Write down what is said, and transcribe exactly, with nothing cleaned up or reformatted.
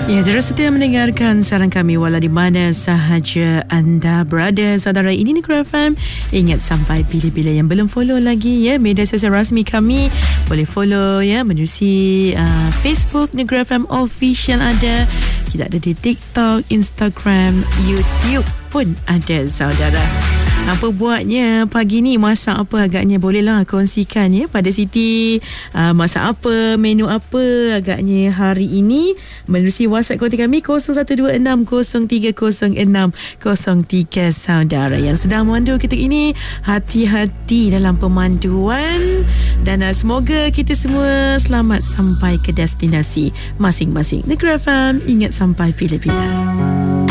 Ya, terus setia mendengarkan saran kami walau di mana sahaja anda berada. Saudara, ini Negeri F M. Ingat, sampai bila-bila yang belum follow lagi ya media sosial rasmi kami, boleh follow ya menerusi uh, Facebook Negeri F M Official ada. Kita ada di TikTok, Instagram, YouTube pun ada, saudara. Apa buatnya pagi ni, masak apa agaknya, bolehlah kongsikan ya pada Siti. uh, masak apa, menu apa agaknya hari ini menerusi WhatsApp konti kami kosong satu dua enam kosong tiga kosong enam kosong tiga. Saudara yang sedang memandu kita ini, hati-hati dalam pemanduan dan uh, semoga kita semua selamat sampai ke destinasi masing-masing. Negeri F M, ingat sampai bila-bila.